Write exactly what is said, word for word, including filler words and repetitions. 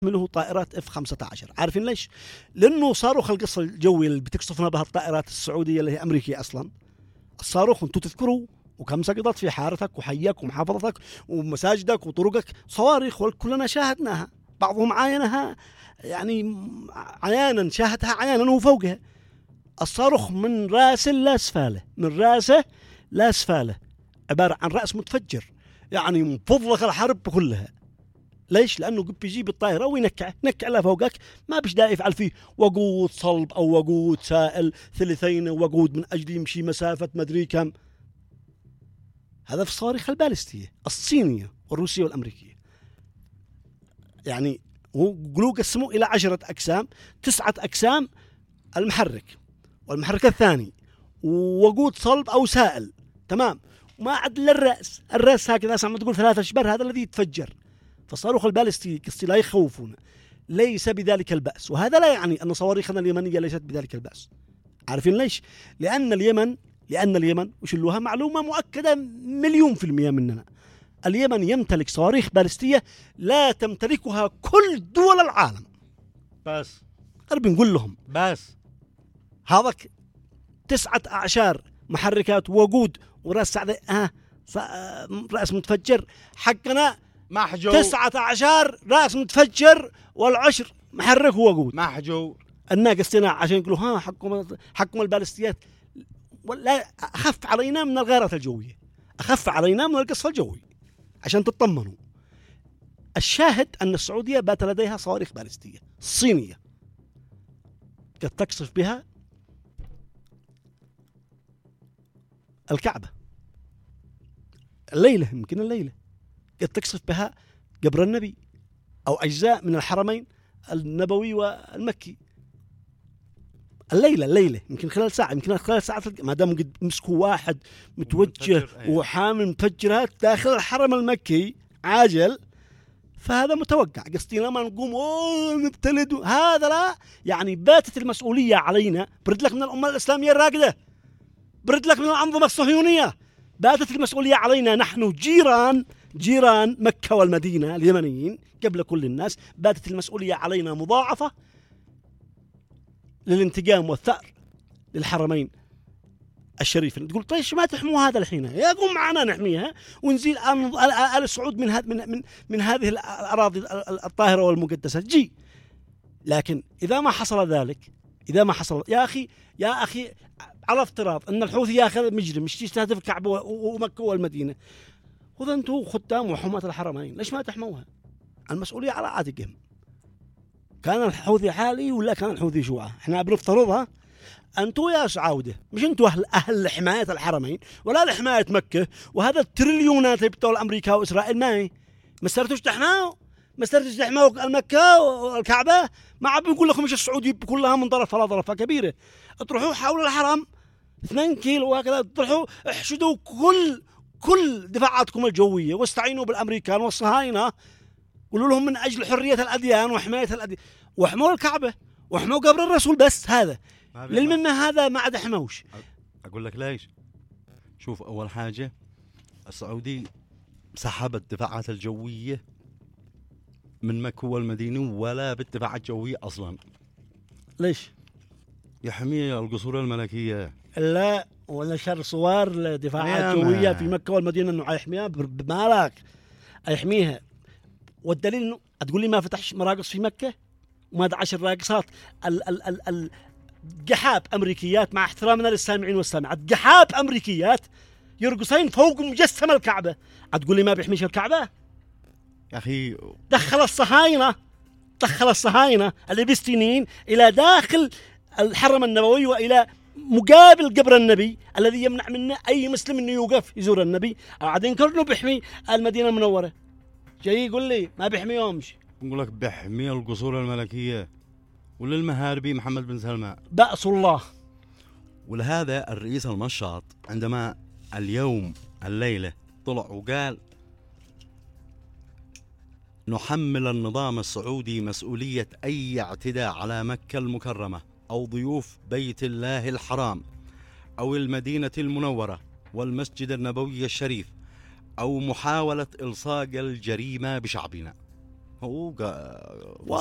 تحمله طائرات اف خمسة عشر. عارفين ليش؟ لانه صاروخ القصف الجوي اللي بتقصفنا بها الطائرات السعوديه اللي هي امريكيه اصلا، الصاروخ انتم تذكروا وكم سقطت في حارتك وحيك ومحافظتك ومساجدك وطرقك صواريخ، وكلنا شاهدناها، بعضهم عاينها يعني عيانا، شاهدها عيانا وفوقها. الصاروخ من راسه لاسفاله، من راسه لاسفاله، عباره عن راس متفجر، يعني مفضلك الحرب كلها. ليش؟ لانه بيجيب الطائره وينكع نكع على فوقك، ما بيش داعي يفعل فيه وقود صلب او وقود سائل ثلثين وقود من اجل يمشي مسافه مدري كم. هذا في الصواريخ البالستيه الصينيه والروسيه والامريكيه. يعني قلوا قسموا الى عشرة اقسام، تسعه اقسام المحرك والمحرك الثاني ووقود صلب او سائل، تمام، وما عاد للراس، الراس هكذا سامع تقول ثلاثة اشبار، هذا الذي يتفجر. فالصاروخ البالستي قصدي لا يخوفون، ليس بذلك البأس. وهذا لا يعني أن صواريخنا اليمنية ليست بذلك البأس. عارفين ليش؟ لأن اليمن لأن اليمن وشلوها معلومة مؤكدة مليون في المية مننا، اليمن يمتلك صواريخ بالستية لا تمتلكها كل دول العالم. بس قرب نقول لهم بس هذاك تسعة أعشار محركات ووقود وراس سعد آه رأس متفجر، حقنا محجو تسعة عشر راس متفجر والعشر محرك ووقود محجو. الناقة اصطناع عشان يقولوا ها حقكم حقكم البالستيات، ولا أخف علينا من الغارات الجوية، أخف علينا من القصف الجوي عشان تطمنوا. الشاهد أن السعودية بات لديها صواريخ بالستية صينية قد تقصف بها الكعبة الليلة، يمكن الليلة قد تقصف بها قبر النبي أو أجزاء من الحرمين النبوي والمكي الليلة الليلة يمكن خلال ساعة، يمكن خلال ساعة، ما دام قد مسكوا واحد متوجه وحامل مفجرات داخل الحرم المكي عاجل، فهذا متوقع. قصدي لما نقوم اوه نبتلد هذا لا، يعني باتت المسؤولية علينا. برد لك من الأمة الإسلامية الراقدة، برد لك من الأنظمة الصهيونية، باتت المسؤولية علينا نحن جيران جيران مكة والمدينة اليمنيين قبل كل الناس، باتت المسؤولية علينا مضاعفة للانتقام والثأر للحرمين الشريفين. تقول طيب ما تحموا هذا الحين؟ يقوم معنا نحميها ونزيل آل سعود من هذه من من من هذه الأراضي الطاهرة والمقدسة جي. لكن إذا ما حصل ذلك، إذا ما حصل يا أخي يا أخي على افتراض أن الحوثي ياخذ مجرم مش يستهدف الكعبة ومكة والمدينة، وذا أنتوا خدام وحماة الحرمين ليش ما تحموها؟ المسؤولية على عاتقهم. كان الحوثي حالي ولا كان الحوثي شيوعي، احنا بنفترضها. أنتوا يا سعودة مش أنتوا أهل, أهل لحماية الحرمين ولا لحماية مكة، وهذا التريليونات اللي بتوع أمريكا وإسرائيل ما هي ما استرتوش تحماوا ما استرتوش تحماوا المكة والكعبة. ما عم بنقول لكم مش السعودية كلها من طرف ولا طرف كبيرة، تروحوا حول الحرم اثنين كيلو وهكذا، تروحوا احشدوا كل كل دفاعاتكم الجوية واستعينوا بالأمريكان والصهاينة، قولوا لهم من أجل حرية الأديان وحماية الأديان، وحموا الكعبة وحموا قبر الرسول. بس هذا للمن هذا ما عاد حموش. أقول لك ليش. شوف، أول حاجة السعودي سحب الدفاعات الجوية من مكة والمدينة ولا بالدفاعات الجوية أصلا. ليش؟ يحمي القصور الملكية. لا ولا شر صور الدفاعات الجوية في مكة والمدينة انه يحميها بمالك يحميها. والدليل انه تقول لي ما فتحش مراقص في مكة وما دعش الراقصات ال ال ال ال جحاب امريكيات، مع احترامنا للسامعين والسامعات، جحاب امريكيات يرقصين فوق مجسم الكعبة، تقول لي ما بيحميش الكعبة؟ يا اخي دخل الصهاينة دخل الصهاينة الفلسطينيين الى داخل الحرم النبوي والى مقابل قبر النبي الذي يمنع منه اي مسلم انه يوقف يزور النبي، او ينكر انه بيحمي المدينة المنورة. جاي يقول لي ما بيحميهمش. نقول لك بيحمي القصور الملكية وللمهاربي محمد بن سلمان بأس الله. ولهذا الرئيس المشاط عندما اليوم الليلة طلع وقال نحمل النظام السعودي مسؤولية أي اعتداء على مكة المكرمة أو ضيوف بيت الله الحرام أو المدينة المنورة والمسجد النبوي الشريف أو محاولة إلصاق الجريمة بشعبنا. هو قا-